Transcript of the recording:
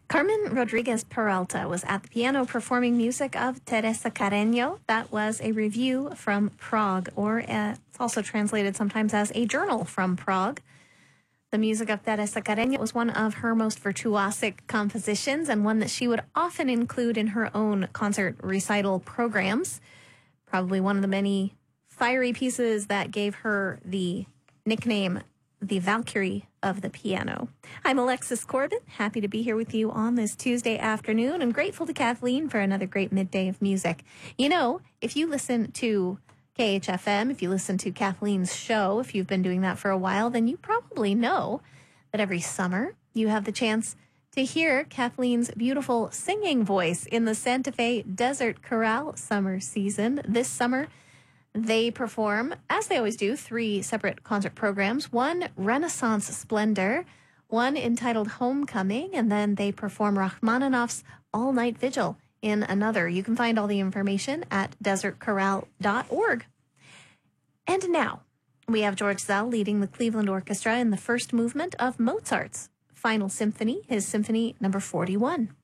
Carmen Rodriguez Peralta was at the piano performing music of Teresa Carreño. That was a review from Prague, or it's also translated sometimes as a journal from Prague. The music of Teresa Carreño was one of her most virtuosic compositions and one that she would often include in her own concert recital programs. Probably one of the many fiery pieces that gave her the nickname the Valkyrie of the piano. I'm Alexis Corbin, happy to be here with you on this Tuesday afternoon, and grateful to Kathleen for another great midday of music. You know, if you listen to KHFM, if you listen to Kathleen's show, if you've been doing that for a while, then you probably know that every summer you have the chance to hear Kathleen's beautiful singing voice in the Santa Fe Desert Chorale summer season. This summer, they perform, as they always do, 3 separate concert programs. One, Renaissance Splendor, one entitled Homecoming, and then they perform Rachmaninoff's All Night Vigil in another. You can find all the information at desertchorale.org. And now, we have George Szell leading the Cleveland Orchestra in the first movement of Mozart's Final Symphony, his Symphony number 41.